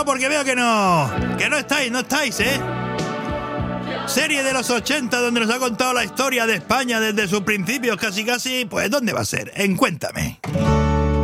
no, porque veo que no estáis, ¿eh? Serie de los 80 donde nos ha contado la historia de España desde sus principios casi, pues ¿dónde va a ser? En Cuéntame.